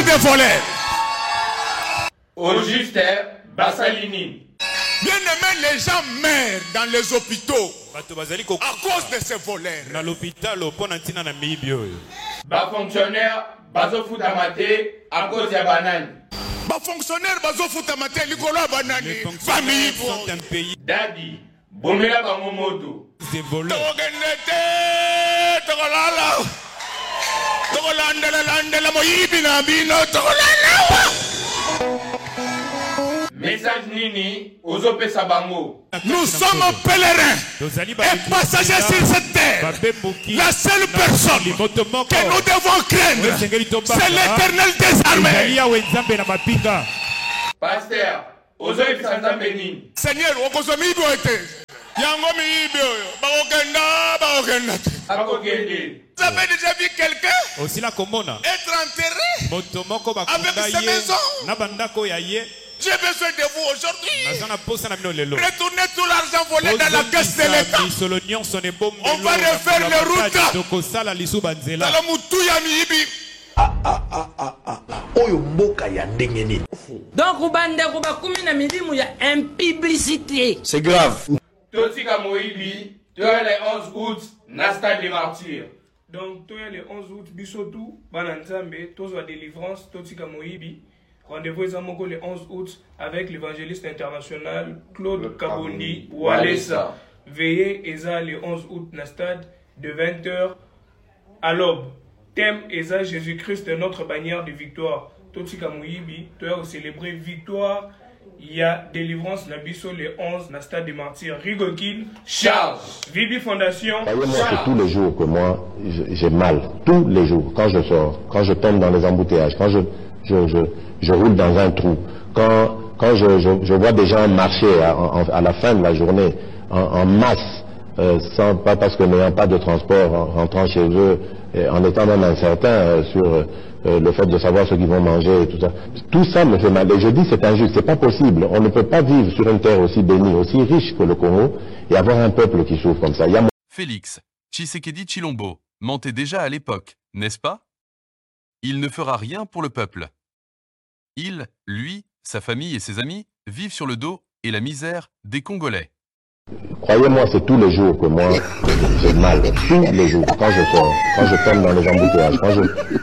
des voleurs. Au juste, Bassalini. Bien aimé, les gens meurent dans les hôpitaux à cause de ces voleurs. Dans l'hôpital, Bas fonctionnaire, bazo foutamate à cause de banane. Bas fonctionnaire, bazo foutamate, Nicolas Banani. Famille sont un pays. Dadi, bomela bangomoto. Des voleurs. Message Nini, Ozope Sabango. Nous sommes pèlerins et passagers sur cette terre. La seule personne que nous devons craindre, c'est l'Éternel des armées. Pasteur, Ozope Sanzambeni. Seigneur, okozomi boete. Yango mi ibio. Baokenda. Akokende. Vous avez déjà vu quelqu'un aussi la commune être enterré avec sa maison? J'ai besoin de vous aujourd'hui. Retournez tout l'argent volé dans la caisse de l'État. On va refaire les routes. Dans le moutou ya miibi. Donc, il y a une publicité. C'est grave. Totika Moïbi, tu as les 11 août, Nasta des martyrs. Donc, tu as les 11 août, Bissotou, Bananzambe, Tozo délivrance, Totika Moïbi. Rendez-vous le 11 août avec l'évangéliste international Claude Kabondi Walesa. Veillez Eza le 11 août dans stade de 20h à l'aube. Thème Eza Jésus-Christ est notre bannière de victoire. Totika Moïbi, tu as célébré victoire. Il y a délivrance la bisso le 11 dans stade des martyrs. Rigokin, Charles, Vibi Fondation. Voyez-moi, c'est tous les jours que moi j'ai mal. Tous les jours, quand je sors, quand je tombe dans les embouteillages, quand je roule dans un trou. Quand je vois des gens marcher à la fin de la journée en masse, pas parce que n'ayant pas de transport, en rentrant chez eux, en étant même incertain sur le fait de savoir ce qu'ils vont manger et tout ça me fait mal. Et je dis c'est injuste, c'est pas possible. On ne peut pas vivre sur une terre aussi bénie, aussi riche que le Congo et avoir un peuple qui souffre comme ça. Félix Tshisekedi Tshilombo mentait déjà à l'époque, n'est-ce pas? Il ne fera rien pour le peuple. Il, lui, sa famille et ses amis vivent sur le dos et la misère des Congolais. Croyez-moi, c'est tous les jours que moi j'ai mal. Tous les jours, quand je sors, quand je tombe dans les embouteillages, quand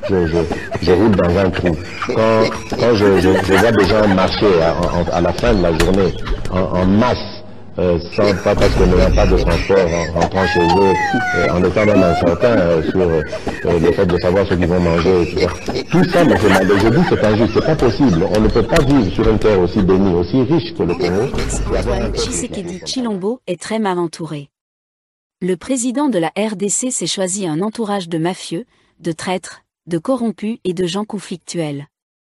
je roule dans un trou, quand je vois des gens marcher à la fin de la journée en masse, pas parce que n'ayant pas de transport, en rentrant chez eux, en étant même incertain sur le fait de savoir ce qu'ils vont manger et tout ça. Tout ça me fait mal. Et je dis c'est injuste, c'est pas possible. On ne peut pas vivre sur une terre aussi bénie, aussi riche que le Congo. Antoine Tshisekedi Tshilombo est très mal entouré. Le président de la RDC s'est choisi un entourage de mafieux, de traîtres, de corrompus et de gens conflictuels.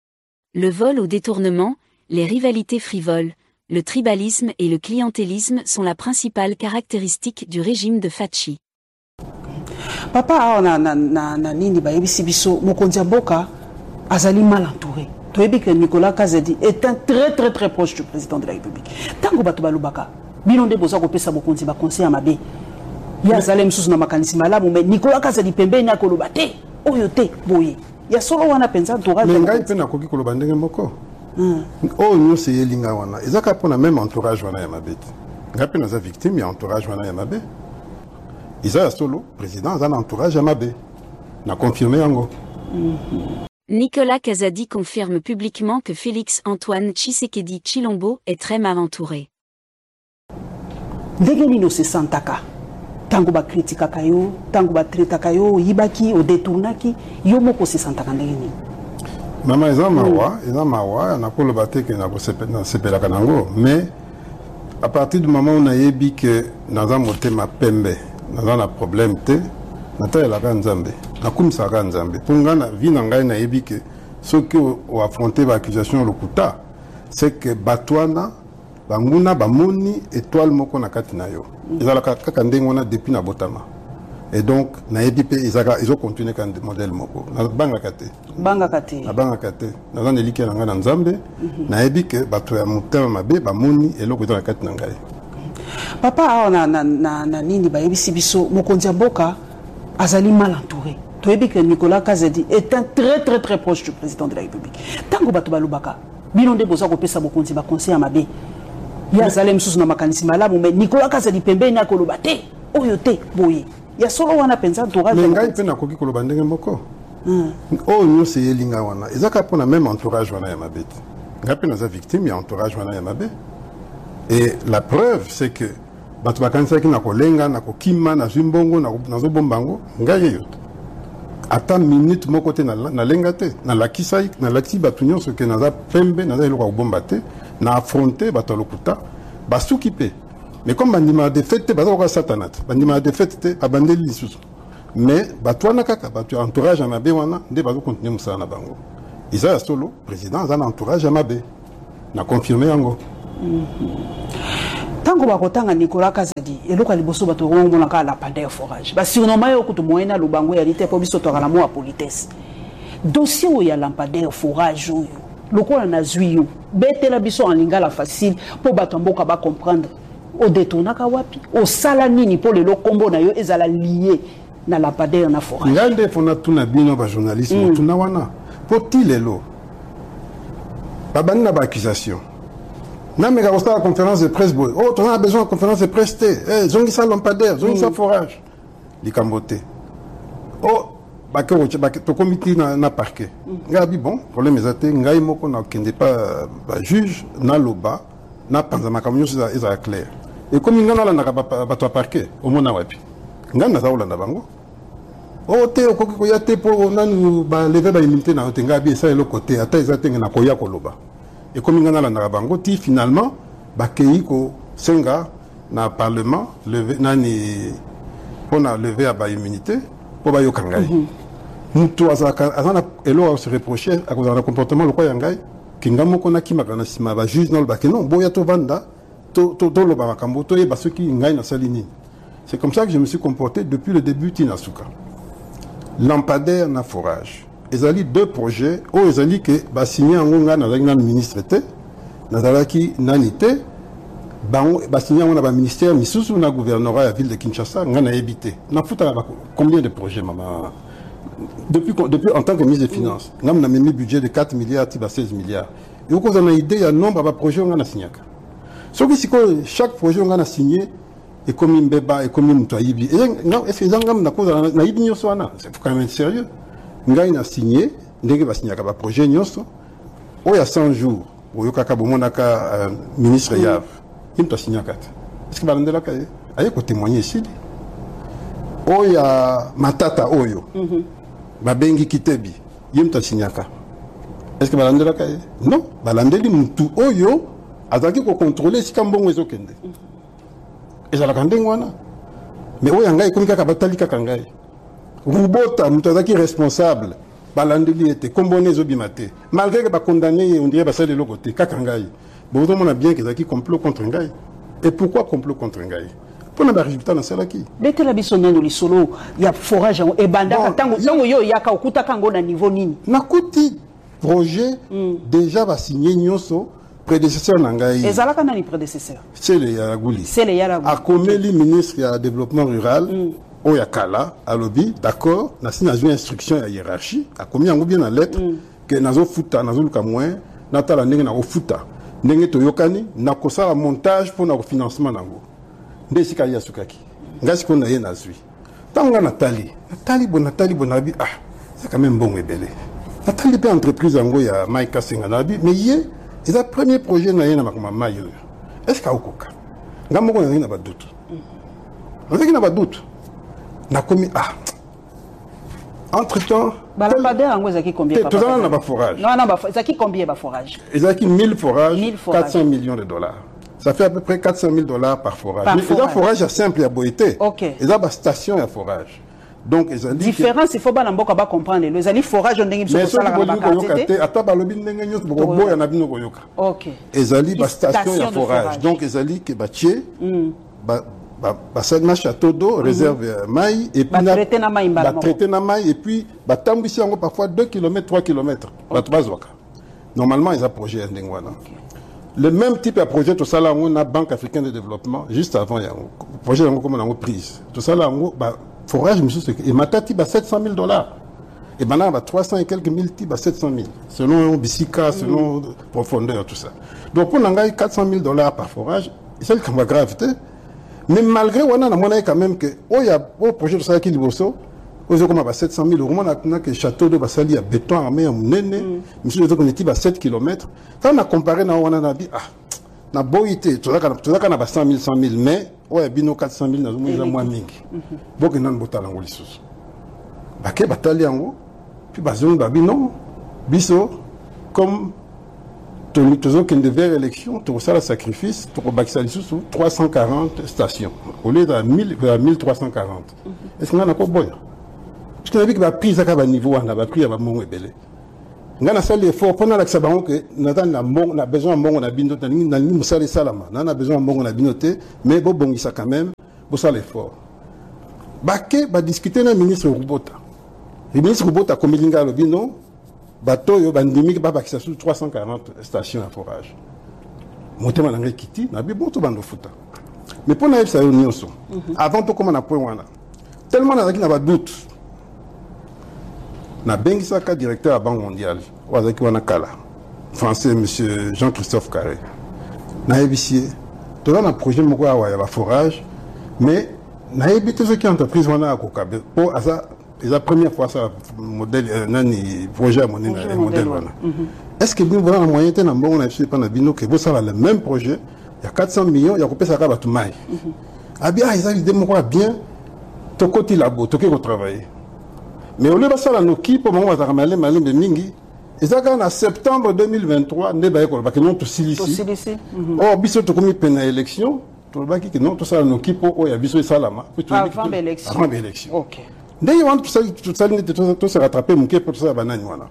Le vol au détournement, les rivalités frivoles, le tribalisme et le clientélisme sont la principale caractéristique du régime de Fachi. Papa na nini ba yebisi biso mokonzi mboka azali mal entouré. Toyebi que Nicolas Kazadi est un très proche du président de la République. Tango bato balubaka bino nde boza kopesa mokonzi ba conseil ya mabe. Ya zalem susu na makanisi malamu mais Nicolas Kazadi pembeni akoloba te oyo te boye. Ya solo wana penza entourage. Ngai pe na koki koloba ndenge moko. Oh nous c'est yelinga wana ezaka pona même entourage wana ya mabeti ngapi naza victime ya entourage wana ya mabe Isa solo président za entourage ya mabe na confirmer yango. Nicolas Kazadi confirme publiquement que Félix Antoine Tshisekedi Tshilombo est très mal entouré. Ndenge nino se santaka tango ba kritikaka yo tango ba traitaka yo yibaki o détournaki yo moko se santaka ndenge nini. Mama eza mawa na koloba te ke na sepelaka nango mais à partir du moment où nayebi ke naza motema pembe naza na problème te natayelaka nzambe nakumisaka nzambe mpo nga na vi na ngai nayebi ke soki oaffronte baaccusation lokuta c'est que bato wana banguna bamoni étoile moko na kati na yo ezalaka kaka ndenge wana depuis na botama. Et donc, naebi pe ils ont continué quand modèle moko. Na bangaka te. Bangaka te. Na bangaka te. Na zan eliki na nga na Nzambe. Naebi ke bato ya motema mabe ba moni eloko dans la kati na ngai. Papa na nini ba yebisi biso mokonzi mboka azali mal entouré. Tu as dit que Nicolas Kazedi est un très très très proche du président de la République. Tango Batouba Lubaka, Bilonde Boza Kopesa Bokonzi Bakonsi Amabe. Il y a Zalem Sous Namakanisi Malamu, mais Nicolas Kazedi Pembe n'a kolobate. Oyote, boye. Il y a solo wana pensa entourage. Mais ngai pe na koki kolobandenge moko. Oh nous c'est yelinga wana. Ezaka pona même entourage wana ya mabete. Ngai pe naza victime ya entourage wana ya mabe. Et la preuve c'est que batu bakanisa ki na kolenga na kokima na zimbongo na zo bombango ngai yote. Ata minute moko te na lenga te na lakisai na lati batu nyonso ke naza pembe naza eloko ya bomba te na affronter batu lokuta basuki pe. Mais comme bandima de fête baza ko satanat bandima de fête te abandeli lisusu mais batwana kaka batu entourage amabe wana nde bazo continuer musala na bango isa ya solo président za na entourage amabe na confirmer yango tango bakotanga Nicolas Kazedi eloko liboso bato ngomona ka la pandeur forage ba surnommer yo kutu moyena lubango ya lite po biso to kala mo a politesse dossier o ya lampadaire forage oyo lokola na zuyo betela biso en lingala facile po bato mboka ba comprendre au détournaka wapi au sala nini pour le combo na yo ezala lié na lampadaire na forage ngande fona tuna bino ba journalisme tuna wana poti lelo babani na ba accusation na mega ko la conférence de presse boy oh tu as besoin de conférence de presse te zongi sa lampadaire zongi sa forage likambote oh bakero to comité na parquet ngabi bon problème ezate ngai moko na kende pas ba juge na loba na panza makamyo za clair et comme ngana la na ba to parquet au mona wapi ngana za ulanda bango oh te okoki ko ya te po nanu ba lever ba immunité na te ngabi ça le côté ata ezate na ko ya ko loba et comme ngana la na bango ti finalement ba kei ko senga na parlement lever nani pona lever à ba immunité po ba yo kangai mutu azana elo se reprocher à cause de comportement le quoi yangai kinga moko na kimaka na sima ba juge non ba ke non boya to vanda to lo ba makambo to yeba soki ngai na salini. C'est comme ça que je me suis comporté depuis le début Tinasuka. Lampadaire na forage. Ezali deux projets o ezali ke ba signé ngonga na zanga ministre te na zalaki nanité bango ba signé na ba ministère misusu na gouvernorat ya ville de Kinshasa ngana ebité. Na futa combien de projets mama depuis en tant que ministre des Finances, nous avons mis un budget de 4 milliards à 16 milliards. Et vous avez une idée, il y a un nombre de projets qu'on a signé. Chaque projet qu'on a signé est comme un bébé, est comme un toibi. Et est-ce que vous avez une c'est quand même sérieux. Nous avons signé, nous avons signé un projet, il y a 100 jours, où il y a un ministre Yav, il a signé 4. Est-ce que vous avez là, il y a témoigner ici. Il y a Matata Oyo. Babengi Kitebi, yimta signaka. Est-ce que balandela kaye? Non, balandeli mutu oyo azaki ko contrôler si kambongo ezokende. Ezala kandengo wana. Mais oyo ngai komika ka batali ka kangai. Rubota mutu azaki responsable balandeli était kombone ezobimate. Malgré que ba condamné on dirait ba sale le côté ka kangai. Bon on a bien que ezaki complot contre ngai. Et pourquoi complot contre ngai? Pour le résultat dans celle qui. Bête la bisonne dans les solos, il y a forage et banda tango yo yaka okuta kango na niveau nini. Na kuti projet déjà va signer nyoso prédécesseur nangai. Et zalaka na ni prédécesseur. C'est le Yaraguli. C'est le Yaraguli. A Komeli ministre du développement rural o yakala a lobby d'accord na signé une instruction à hiérarchie a commis en bien en lettre que nazo futa nazo luka moins na tala ndenge na futa ndenge to yokani na kosala montage pour na financement nango. Ndesika ya sukaki ngasi ko na ye na zui tanga Nathalie bonabi ah c'est quand même bon ebele Nathalie pe entreprise yango ya Maika Senga nabi mais ye c'est le premier projet na ye na makoma mayo est-ce ka okoka ngamoko na ba doute na ba doute na komi ah entre temps balampadeur yango ezaki combien papa tout ça na ba forage non ezaki combien ba forage ezaki 1000 forages 400 millions de dollars. Ça fait à peu près $400,000 par forage. Mais il y a un forage simple à Boïté. Ok. Il y a une station à forage. Donc, ils ont dit. Différence, il faut pas comprendre. Les alliés forage, on a dit mais ceux qui ont ok. Ils ont dit une station à forage. Donc, ils ont dit que Batié, un château d'eau, réserve maï, et puis traité na maï, et puis, ici parfois 2 km, 3 km. Normalement, ils ont un projet à Ndengwana. Le même type de projet, tout ça là, on a Banque africaine de développement, juste avant, il y a un projet comme on a prise. Tout ça là, forage et matati ba $700,000 et maintenant ba 300 et quelques mille ti ba 700,000 selon bisika selon profondeur tout ça. Donc pour nangai $400,000 par forage, c'est comme gravité. Mais malgré on a monnaie quand même que au projet de ça qui liboso aux comme ba 700,000 on a que château de Basali à béton armé en nene monsieur de qu'on était à 7 km. Quand on a comparé na on a dit na boité tout ça kana ba 100,000 mais bino 400,000 na zo moins mingi. Donc nan botala ngoli sous. Baké batali yango puis bazon babino biso comme toujours qu'il devait élection tout ça le sacrifice pour bakisa sous 340 stations au lieu de 1340. Est-ce qu'on a pas boya? Parce qu'on a vu que la prise à niveau on a pris à mon ébélé. On a fait l'effort pendant la sabaron que on a besoin de on a binoté on a besoin de on a binoté mais bon ça quand même pour ça l'effort. Baké va discuter avec le ministre Rubota. Le ministre Rubota comme il a le bino bateau yo bandimi ba bakisa sous 340 stations à forage. Motema nangé kiti na bi bon to bando futa. Mais pour na ça union so. Avant to comme na point wana. Tellement na zaki na ba doute. Na bengisaka directeur à Banque mondiale. Wazaki wana kala. Français monsieur Jean-Christophe Carré. Na ebisie. To na projet moko ya ba forage mais na ebité ce qui entreprise wana akokabe. Pour ça c'est la première fois ça modèle projet modèle voilà. Est-ce que nous voilà la moyenne na bon on a fait pendant bino que vous ça le même projet il y a 400 millions il y a coupé ça ka batu mai. Ah bien ils ont idée moi bien to côté labo to que travailler. Mais au lieu de ça la noki pour moi va malé de mingi et ça quand en septembre 2023 ne ba ko ba que non to silisi. Oh biso to comme peine élection to ba qui que non to ça la noki pour ya biso salama avant l'élection. OK. D'ailleurs, tout ça se rattraper, pour tout ça, banane, voilà.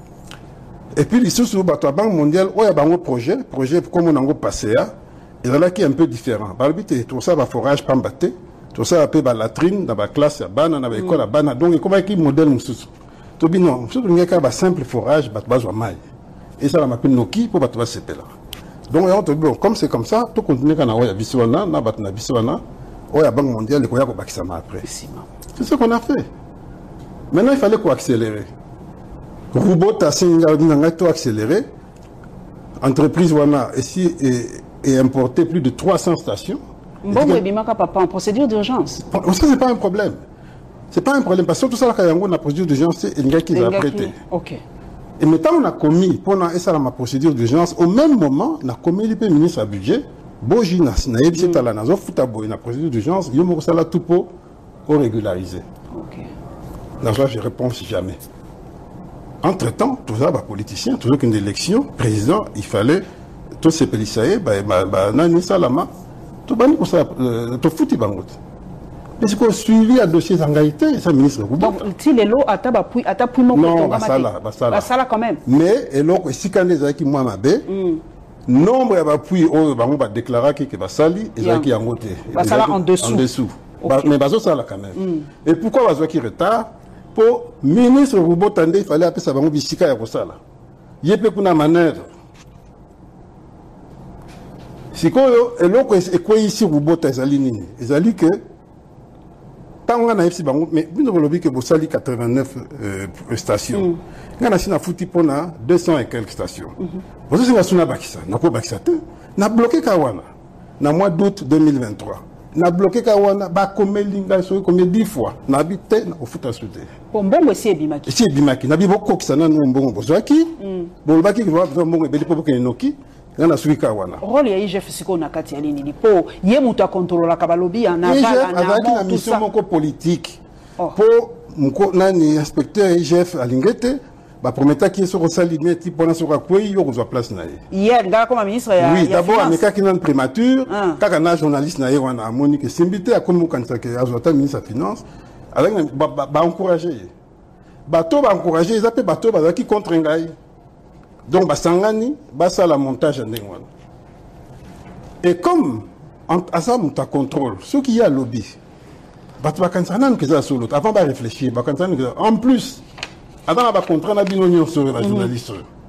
Et puis, les sous la Banque mondiale, il y a un projet comme on a passé, et là, qui est un peu différent. Tout ça, va forage, pas battre, tout ça, un peu la latrine, dans la classe, dans l'école, donc, comment est-ce modèle, tout bien, non, il y a un simple forage, et ça, on appelle Noki pour battre ce là. Donc, comme c'est comme ça, tout continue quand on a Biswana, on a Biswana, il y a la Banque mondiale, il y a un après. C'est ce qu'on a fait. Maintenant, il fallait accélérer. Robot a accéléré. Entreprise Wana ici est importé plus de 300 stations. Bon, papa, en procédure d'urgence. Ça, c'est pas un problème. C'est pas un problème. Parce que tout ça, quand il y a une procédure d'urgence, c'est un gars qui va prêter. OK. Et maintenant, on a commis, pendant ma procédure d'urgence, au même moment, on a commis le ministre à budget. Bojina, na yebisi tala na zo futa boy na procédure d'urgence, yo mo sala tout pour régulariser. OK. Là, je réponds jamais. Entre-temps, tout ça, politicien, toujours qu'une élection, président, il fallait tous ces policiers, nani salama, tout bani pour ça, tout fouti bangot. Mais c'est qu'on suivi à dossier d'engagité, ça ministre. Donc, si les lots à tapou non, basala quand même. Mais et l'autre, si quand les qui moi m'abé, nombre d'appui au bango va déclarer que basali et ça qui a monté. Basala en dessous. Okay. Mais bazo ça là quand même. Et pourquoi bazo qui retard? Pour ministre Rubo Tande, il fallait appeler ça bango bisika ya kosala. Yepe kuna manœuvre. Sikoyo et l'autre est quoi ici Rubo Tazali nini? Ezali que tant on a ici bango mais bino bolobi que bosali 89 stations. Ngana sina futi pona 200 et quelques stations. Vous savez suna bakisa, nako bakisa te. Na bloqué Kawana. Na mois d'août 2023. Na bloqué Kawana ba komelinga so combien 10 fois. Na habité na ofuta soute. Mbongo si ebimaki. Si ebimaki na bibo kokisana no mbongo bozwaki. Bolobaki ki va mbongo ebeli po ke noki. Ngana suki Kawana. Rôle ya IGF siko na kati ya nini po ye mutu akontrola kabalobi na vala na mission moko politique. Pour mko nani inspecteur IGF alingete ba prometa qui so rosali meti pona so ka kwei yo kozwa place na ye. Hier ngala comme ministre ya oui, d'abord ameka ki nan prémature, kaka na journaliste na ye wana amoni que simbité a comme kanisa ke azota ministre de finance, avec ba encourager. Bato ba encourager, ils appellent bato ba qui contre ngai. Donc ba sangani, ba ça la montage ndengwana. Et comme à ça muta contrôle, ce qui y a lobby. Bato ba kanisa nan que ça solo, avant ba réfléchir, ba kanisa en plus. Avant, on va contraindre à bino sur la journaliste.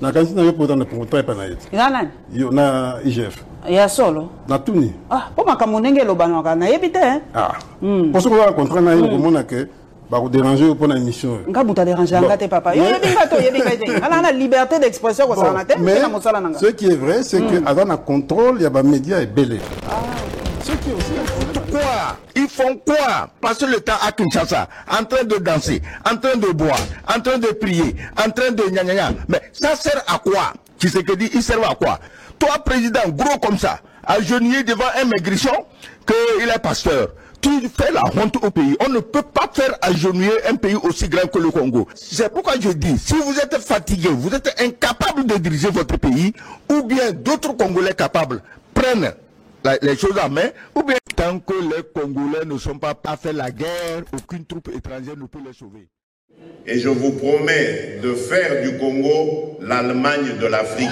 Na kanisi na yo pourtant na contrat pa na yet. Nana. Yo na IGF. Ya solo. Na tuni. Ah, po makamunenge lo banaka na yebite hein. Ah. Parce que le contrat na yo komona que ba ko déranger pour na émission. Nga buta déranger ngate papa. Yo yebinga te. Ala na liberté d'expression ko sana te mais na mosala nanga. Ce qui est vrai c'est que avant na contrôle il y a ba médias et belé. Ce qui est aussi quoi? Ils font quoi? Passer le temps à Kinshasa, en train de danser, en train de boire, en train de prier, en train de gna gna gna. Mais ça sert à quoi? Tu sais que dit, il sert à quoi? Toi, président, gros comme ça, agenouillé devant un maigrichon, qu'il est pasteur. Tu fais la honte au pays. On ne peut pas faire agenouiller un pays aussi grand que le Congo. C'est pourquoi je dis, si vous êtes fatigué, vous êtes incapable de diriger votre pays, ou bien d'autres Congolais capables prennent les choses en main, ou bien tant que les Congolais ne sont pas à faire la guerre, aucune troupe étrangère ne peut les sauver. Et je vous promets de faire du Congo l'Allemagne de l'Afrique.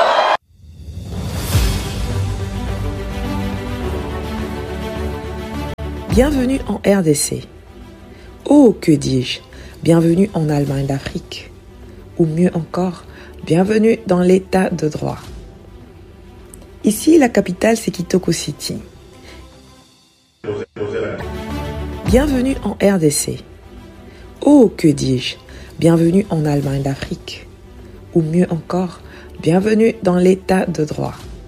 Bienvenue en RDC. Oh, que dis-je, bienvenue en Allemagne d'Afrique. Ou mieux encore, bienvenue dans l'état de droit. Ici, la capitale, c'est Kitoko City. Bienvenue en RDC. Oh, que dis-je, bienvenue en Allemagne d'Afrique. Ou mieux encore, bienvenue dans l'état de droit.